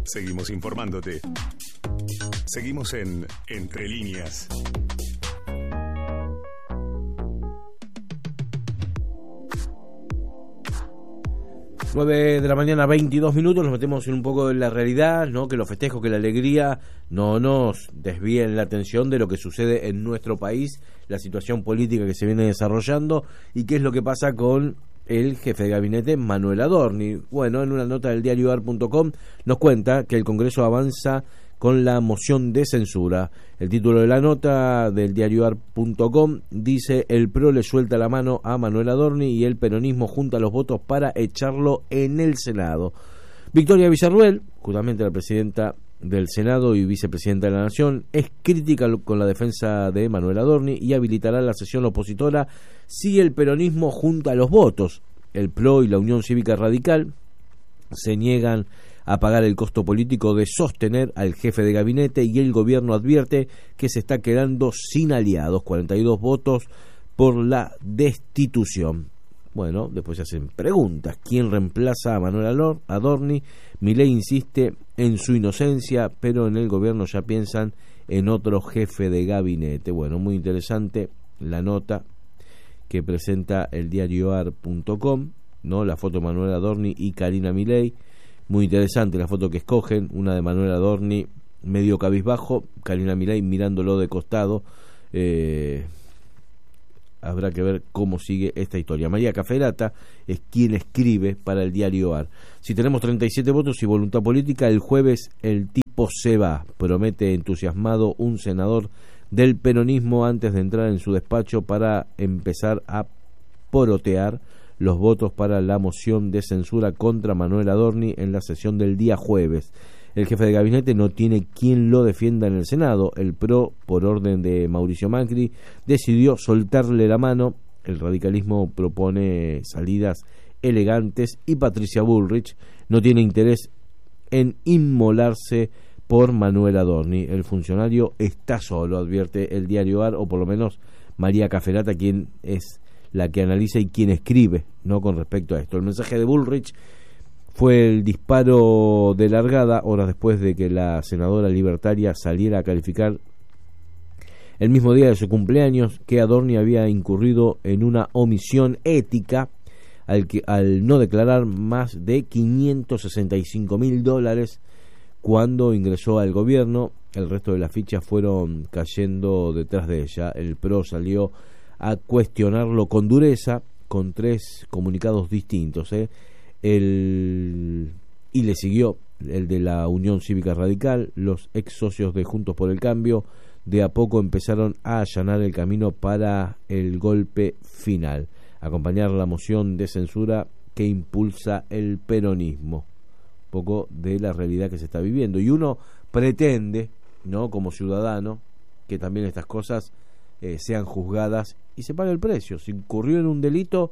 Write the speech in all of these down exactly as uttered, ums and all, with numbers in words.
Seguimos informándote. Seguimos en Entre Líneas. nueve de la mañana, veintidós minutos, nos metemos en un poco de la realidad, ¿no? Que los festejos, que la alegría no nos desvíen la atención de lo que sucede en nuestro país, la situación política que se viene desarrollando y qué es lo que pasa con el jefe de gabinete, Manuel Adorni. Bueno, en una nota del diario ar punto com nos cuenta que el Congreso avanza con la moción de censura. El título de la nota del diario ar punto com dice: el P R O le suelta la mano a Manuel Adorni y el peronismo junta los votos para echarlo en el Senado. Victoria Villarruel, justamente la presidenta del Senado y vicepresidenta de la Nación, es crítica con la defensa de Manuel Adorni y habilitará la sesión opositora si el peronismo junta los votos. El P R O y la Unión Cívica Radical se niegan a pagar el costo político de sostener al jefe de gabinete y el gobierno advierte que se está quedando sin aliados. cuarenta y dos votos por la destitución. Bueno, después se hacen preguntas. ¿Quién reemplaza a Manuel Adorni? Milei insiste en su inocencia, pero en el gobierno ya piensan en otro jefe de gabinete. Bueno, muy interesante la nota que presenta el diario ar punto com, ¿no? La foto de Manuel Adorni y Karina Milei. Muy interesante la foto que escogen, una de Manuel Adorni medio cabizbajo, Karina Milei mirándolo de costado. Eh, habrá que ver cómo sigue esta historia. María Caferata es quien escribe para el diario A R. Si tenemos treinta y siete votos y voluntad política, el jueves el tipo se va, promete entusiasmado un senador del peronismo antes de entrar en su despacho para empezar a porotear los votos para la moción de censura contra Manuel Adorni en la sesión del día jueves. El jefe de gabinete no tiene quien lo defienda en el Senado. El P R O, por orden de Mauricio Macri, decidió soltarle la mano. El radicalismo propone salidas elegantes y Patricia Bullrich no tiene interés en inmolarse por Manuel Adorni. El funcionario está solo, advierte el diario A R, o por lo menos María Caferata, quien es la que analiza y quien escribe, no con respecto a esto. El mensaje de Bullrich fue el disparo de largada, horas después de que la senadora libertaria saliera a calificar el mismo día de su cumpleaños que Adorni había incurrido en una omisión ética al, que, al no declarar más de quinientos sesenta y cinco mil dólares cuando ingresó al gobierno. El resto de las fichas fueron cayendo detrás de ella. El P R O salió a cuestionarlo con dureza, con tres comunicados distintos, ¿eh? el y le siguió el de la Unión Cívica Radical. Los ex socios de Juntos por el Cambio de a poco empezaron a allanar el camino para el golpe final, acompañar la moción de censura que impulsa el peronismo. Un poco de la realidad que se está viviendo, y uno pretende, ¿no?, como ciudadano, que también estas cosas eh, sean juzgadas y se pague el precio. Si incurrió en un delito,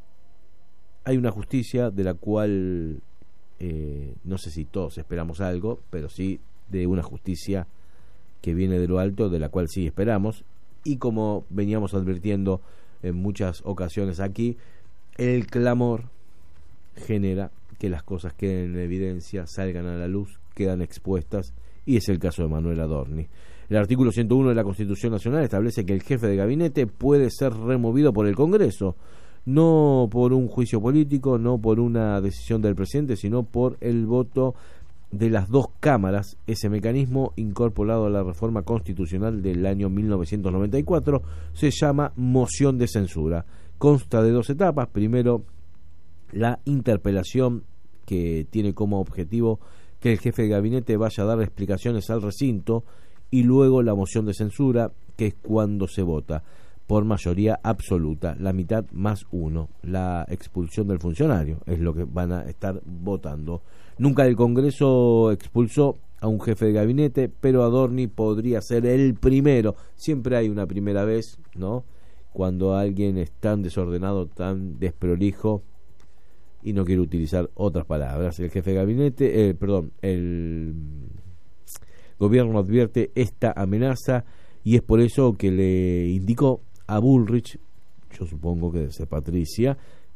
hay una justicia de la cual eh, no sé si todos esperamos algo, pero sí de una justicia que viene de lo alto, de la cual sí esperamos. Y como veníamos advirtiendo en muchas ocasiones aquí, el clamor genera que las cosas queden en evidencia, salgan a la luz, quedan expuestas, y es el caso de Manuel Adorni. El artículo ciento uno de la Constitución Nacional establece que el jefe de gabinete puede ser removido por el Congreso, no por un juicio político, no por una decisión del presidente, sino por el voto de las dos cámaras. Ese mecanismo, incorporado a la reforma constitucional del año mil novecientos noventa y cuatro, se llama moción de censura. Consta de dos etapas. Primero, la interpelación, que tiene como objetivo que el jefe de gabinete vaya a dar explicaciones al recinto, y luego la moción de censura, que es cuando se vota por mayoría absoluta, la mitad más uno, la expulsión del funcionario, es lo que van a estar votando. Nunca el Congreso expulsó a un jefe de gabinete, pero Adorni podría ser el primero. Siempre hay una primera vez, ¿no?, cuando alguien es tan desordenado, tan desprolijo, y no quiero utilizar otras palabras. El jefe de gabinete, eh, perdón, el gobierno advierte esta amenaza, y es por eso que le indicó a Bullrich, yo supongo que desde Patricia,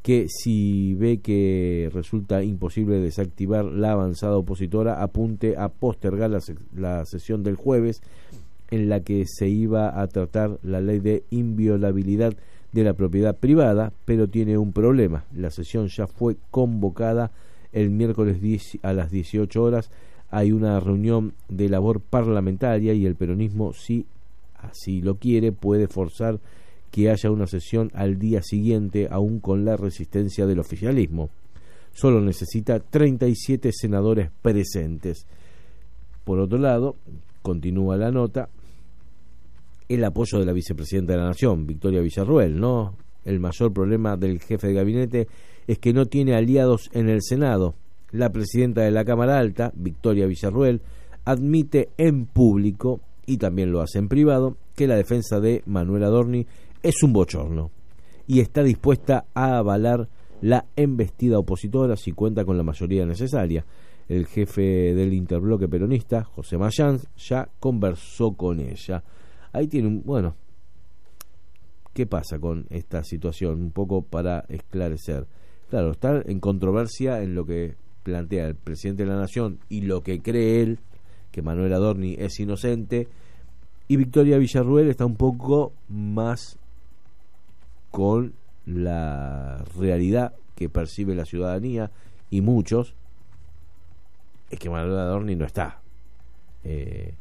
que si ve que resulta imposible desactivar la avanzada opositora, apunte a postergar la, se- la sesión del jueves en la que se iba a tratar la ley de inviolabilidad de la propiedad privada, pero tiene un problema. La sesión ya fue convocada el miércoles diez a las dieciocho horas. Hay una reunión de labor parlamentaria y el peronismo, si así lo quiere, puede forzar que haya una sesión al día siguiente, aún con la resistencia del oficialismo. Solo necesita treinta y siete senadores presentes. Por otro lado, continúa la nota, el apoyo de la vicepresidenta de la Nación, Victoria Villarruel, ¿no? El mayor problema del jefe de gabinete es que no tiene aliados en el Senado. La presidenta de la Cámara Alta, Victoria Villarruel, admite en público, y también lo hace en privado, que la defensa de Manuel Adorni es un bochorno, y está dispuesta a avalar la embestida opositora si cuenta con la mayoría necesaria. El jefe del interbloque peronista, José Mayans, ya conversó con ella. Ahí tiene un, bueno, ¿qué pasa con esta situación? Un poco para esclarecer. Claro, está en controversia en lo que plantea el presidente de la Nación y lo que cree él, que Manuel Adorni es inocente, y Victoria Villarruel está un poco más con la realidad que percibe la ciudadanía y muchos, es que Manuel Adorni no está eh,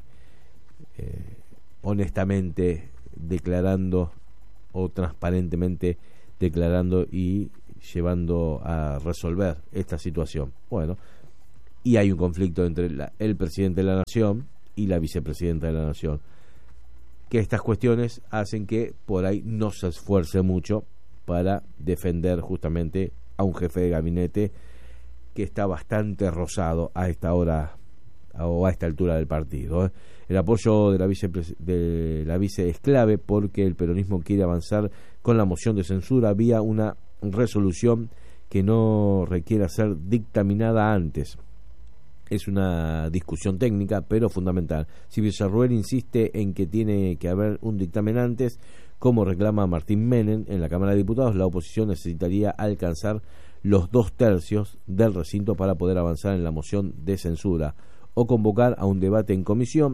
eh, honestamente declarando o transparentemente declarando y llevando a resolver esta situación. Bueno, y hay un conflicto entre la, el presidente de la Nación y la vicepresidenta de la Nación, que estas cuestiones hacen que por ahí no se esfuerce mucho para defender justamente a un jefe de gabinete que está bastante rozado a esta hora o a esta altura del partido, ¿eh? El apoyo de la, vice, de la vice es clave porque el peronismo quiere avanzar con la moción de censura vía una resolución que no requiera ser dictaminada antes. Es una discusión técnica, pero fundamental. Si Villarruel insiste en que tiene que haber un dictamen antes, como reclama Martín Menem en la Cámara de Diputados, la oposición necesitaría alcanzar los dos tercios del recinto para poder avanzar en la moción de censura o convocar a un debate en comisión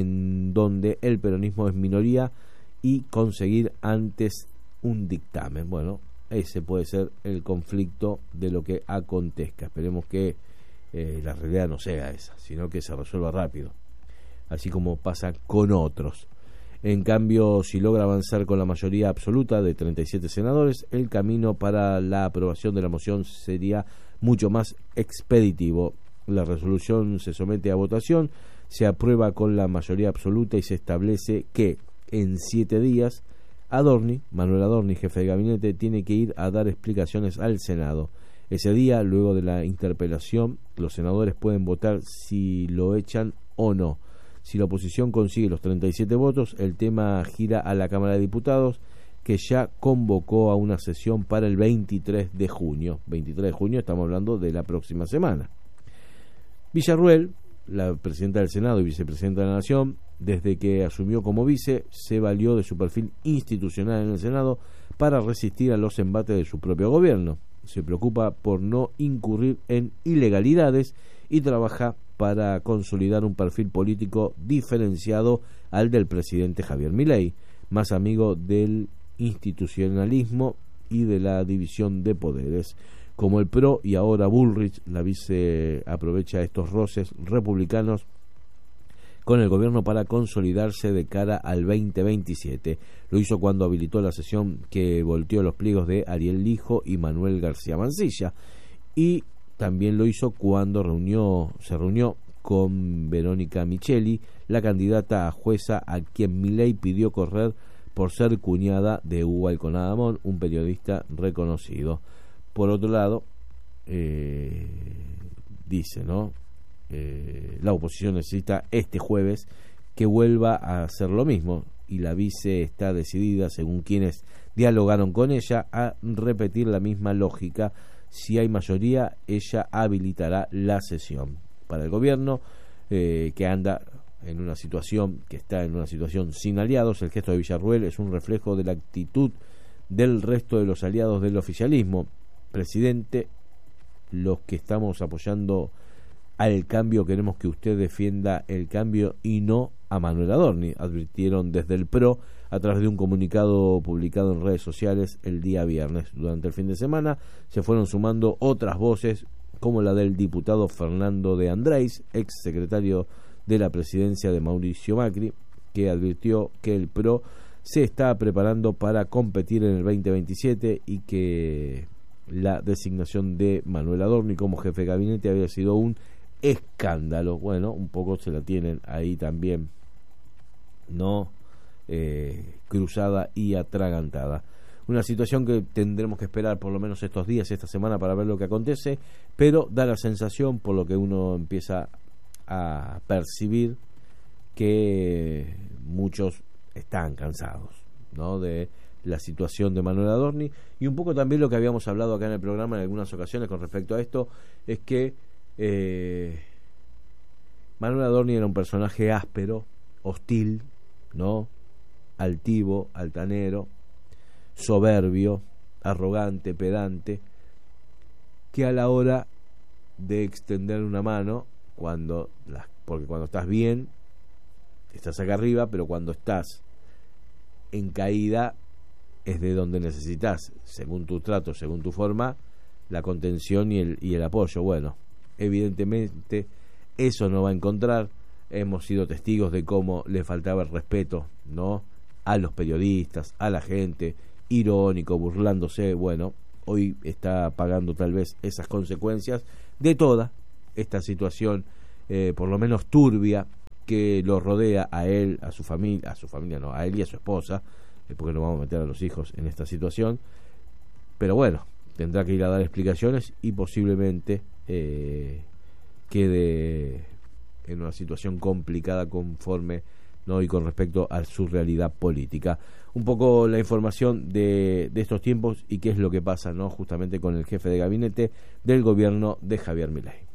en donde el peronismo es minoría y conseguir antes un dictamen. Bueno, ese puede ser el conflicto de lo que acontezca. Esperemos que eh, la realidad no sea esa, sino que se resuelva rápido, así como pasa con otros. En cambio, si logra avanzar con la mayoría absoluta de treinta y siete senadores, el camino para la aprobación de la moción sería mucho más expeditivo. La resolución se somete a votación, se aprueba con la mayoría absoluta y se establece que en siete días Adorni, Manuel Adorni, jefe de gabinete, tiene que ir a dar explicaciones al Senado. Ese día, luego de la interpelación, los senadores pueden votar si lo echan o no. Si la oposición consigue los treinta y siete votos, el tema gira a la Cámara de Diputados, que ya convocó a una sesión para el veintitrés de junio. veintitrés de junio, estamos hablando de la próxima semana. Villarruel, la presidenta del Senado y vicepresidenta de la Nación, desde que asumió como vice, se valió de su perfil institucional en el Senado para resistir a los embates de su propio gobierno. Se preocupa por no incurrir en ilegalidades y trabaja para consolidar un perfil político diferenciado al del presidente Javier Milei, más amigo del institucionalismo y de la división de poderes. Como el P R O y ahora Bullrich, la vice aprovecha estos roces republicanos con el gobierno para consolidarse de cara al veinte veintisiete. Lo hizo cuando habilitó la sesión que volteó los pliegos de Ariel Lijo y Manuel García Mancilla, y también lo hizo cuando reunió, se reunió con Verónica Micheli, la candidata a jueza a quien Milei pidió correr por ser cuñada de Hugo Alconadamón, un periodista reconocido. Por otro lado, eh, dice, ¿no? Eh, la oposición necesita este jueves que vuelva a hacer lo mismo, y la vice está decidida, según quienes dialogaron con ella, a repetir la misma lógica. Si hay mayoría, ella habilitará la sesión. Para el gobierno, eh, que anda en una situación, que está en una situación sin aliados, el gesto de Villarruel es un reflejo de la actitud del resto de los aliados del oficialismo. presidente, los que estamos apoyando al cambio queremos que usted defienda el cambio y no a Manuel Adorni, advirtieron desde el P R O a través de un comunicado publicado en redes sociales el día viernes. Durante el fin de semana se fueron sumando otras voces, como la del diputado Fernando de Andrés, ex secretario de la presidencia de Mauricio Macri, que advirtió que el P R O se está preparando para competir en el veinte veintisiete y que la designación de Manuel Adorni como jefe de gabinete había sido un escándalo. Bueno, un poco se la tienen ahí también, ¿no? Eh, cruzada y atragantada. Una situación que tendremos que esperar por lo menos estos días, esta semana, para ver lo que acontece, pero da la sensación, por lo que uno empieza a percibir, que muchos están cansados, ¿no?, de la situación de Manuel Adorni, y un poco también lo que habíamos hablado acá en el programa en algunas ocasiones con respecto a esto, es que eh, Manuel Adorni era un personaje áspero, hostil, ¿no?, altivo, altanero, soberbio, arrogante, pedante, que a la hora de extender una mano, cuando las, porque cuando estás bien estás acá arriba, pero cuando estás en caída es de donde necesitas, según tu trato, según tu forma, la contención y el, y el apoyo. Bueno, evidentemente eso no va a encontrar. Hemos sido testigos de cómo le faltaba el respeto, ¿no?, a los periodistas, a la gente, irónico, burlándose. Bueno, hoy está pagando tal vez esas consecuencias de toda esta situación, eh, por lo menos turbia, que lo rodea a él, a su familia, a su familia no, a él y a su esposa, eh, porque no vamos a meter a los hijos en esta situación. Pero bueno, tendrá que ir a dar explicaciones y posiblemente eh, quede en una situación complicada conforme, ¿no?, y con respecto a su realidad política. Un poco la información de, de estos tiempos y qué es lo que pasa, ¿no?, justamente con el jefe de gabinete del gobierno de Javier Milei.